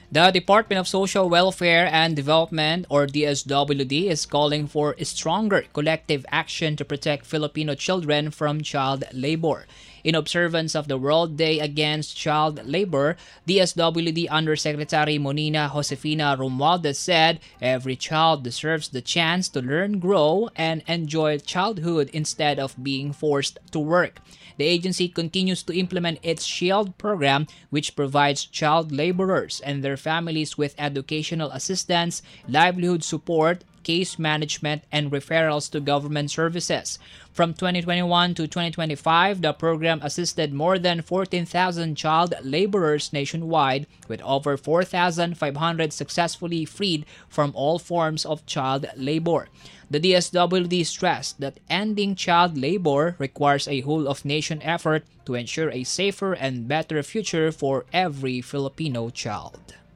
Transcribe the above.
The Department of Social Welfare and Development, or DSWD, is calling for stronger collective action to protect Filipino children from child labor. In observance of the World Day Against Child Labor, DSWD Undersecretary Monina Josefina Romualdez said every child deserves the chance to learn, grow, and enjoy childhood instead of being forced to work. The agency continues to implement its SHIELD program, which provides child laborers and their families with educational assistance, livelihood support, case management, and referrals to government services. From 2021 to 2025, the program assisted more than 14,000 child laborers nationwide, with over 4,500 successfully freed from all forms of child labor. The DSWD stressed that ending child labor requires a whole-of-nation effort to ensure a safer and better future for every Filipino child.